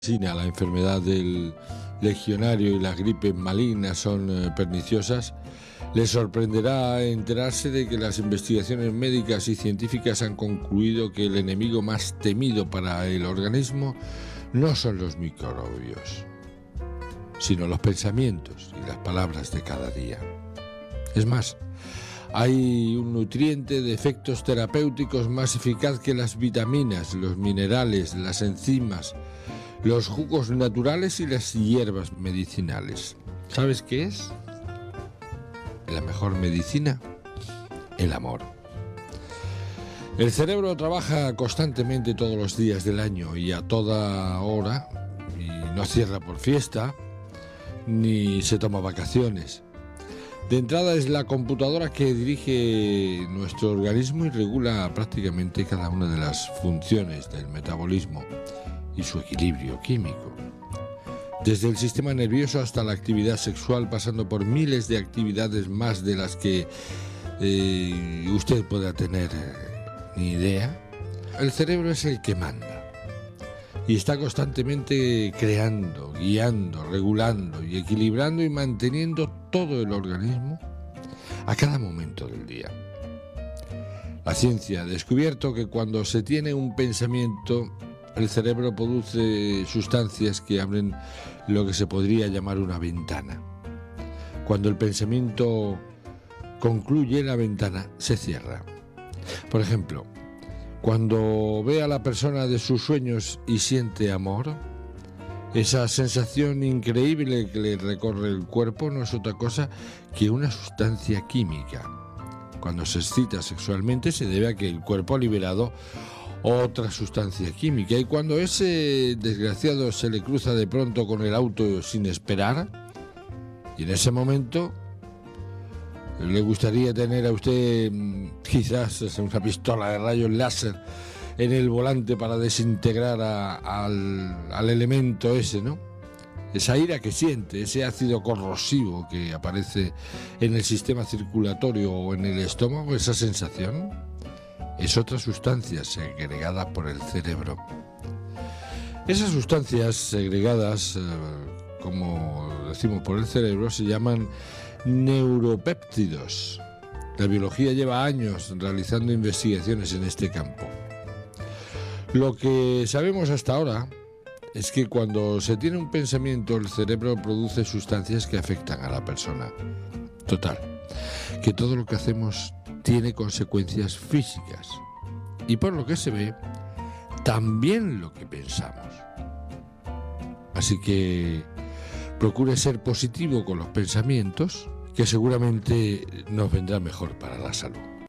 La enfermedad del legionario y las gripes malignas son perniciosas, les sorprenderá enterarse de que las investigaciones médicas y científicas han concluido que el enemigo más temido para el organismo no son los microbios, sino los pensamientos y las palabras de cada día. Es más, hay un nutriente de efectos terapéuticos más eficaz que las vitaminas, los minerales, las enzimas, los jugos naturales y las hierbas medicinales. ¿Sabes qué es? La mejor medicina, el amor. El cerebro trabaja constantemente todos los días del año y a toda hora, y no cierra por fiesta, ni se toma vacaciones. De entrada es la computadora que dirige nuestro organismo y regula prácticamente cada una de las funciones del metabolismo y su equilibrio químico. Desde el sistema nervioso hasta la actividad sexual, pasando por miles de actividades más de las que usted pueda tener ni idea, el cerebro es el que manda y está constantemente creando, guiando, regulando y equilibrando y manteniendo todo el organismo a cada momento del día. La ciencia ha descubierto que cuando se tiene un pensamiento, el cerebro produce sustancias que abren lo que se podría llamar una ventana. Cuando el pensamiento concluye, la ventana se cierra. Por ejemplo, cuando ve a la persona de sus sueños y siente amor, esa sensación increíble que le recorre el cuerpo no es otra cosa que una sustancia química. Cuando se excita sexualmente se debe a que el cuerpo ha liberado otra sustancia química, y cuando ese desgraciado se le cruza de pronto con el auto sin esperar, y en ese momento le gustaría tener a usted quizás una pistola de rayos láser en el volante para desintegrar al elemento ese, ¿no? Esa ira que siente, ese ácido corrosivo que aparece en el sistema circulatorio o en el estómago, esa sensación es otra sustancia segregada por el cerebro. Esas sustancias segregadas, como decimos, por el cerebro, se llaman neuropéptidos. La biología lleva años realizando investigaciones en este campo. Lo que sabemos hasta ahora es que cuando se tiene un pensamiento, el cerebro produce sustancias que afectan a la persona. Total, que todo lo que hacemos tiene consecuencias físicas y, por lo que se ve, también lo que pensamos. Así que procure ser positivo con los pensamientos, que seguramente nos vendrá mejor para la salud.